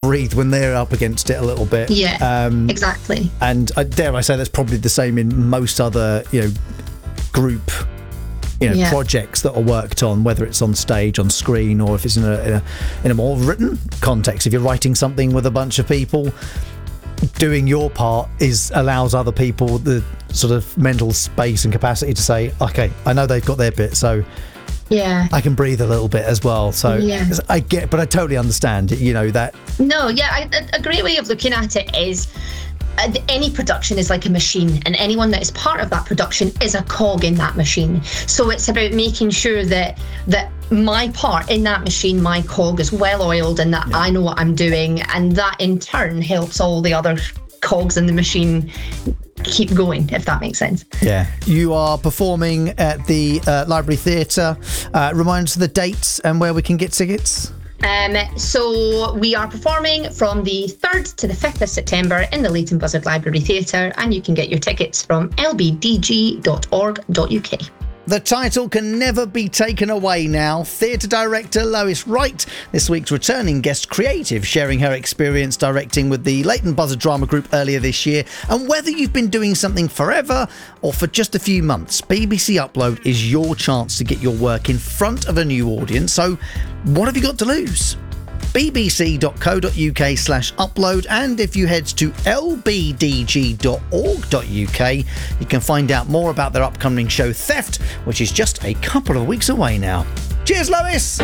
breathe when they're up against it a little bit. Yeah, exactly. And dare I say, that's probably the same in most other, group projects that are worked on, whether it's on stage, on screen, or if it's in a more written context. If you're writing something with a bunch of people, doing your part allows other people the sort of mental space and capacity to say, okay, I know they've got their bit, so I can breathe a little bit as well. So I get, but I totally understand, that. No, a great way of looking at it is any production is like a machine, and anyone that is part of that production is a cog in that machine. So it's about making sure that my part in that machine, my cog, is well oiled, and that I know what I'm doing, and that in turn helps all the other cogs in the machine keep going, if that makes sense. Yeah. You are performing at the Library Theatre. Remind us of the dates and where we can get tickets. So we are performing from the 3rd to the 5th of September in the Leighton Buzzard Library Theatre, and you can get your tickets from lbdg.org.uk. The title can never be taken away now. Theatre director Lois Wright, this week's returning guest creative, sharing her experience directing with the Leighton Buzzard Drama Group earlier this year. And whether you've been doing something forever or for just a few months, BBC Upload is your chance to get your work in front of a new audience. So what have you got to lose? bbc.co.uk/upload, and if you head to lbdg.org.uk, you can find out more about their upcoming show Theft, which is just a couple of weeks away now. Cheers, Lois!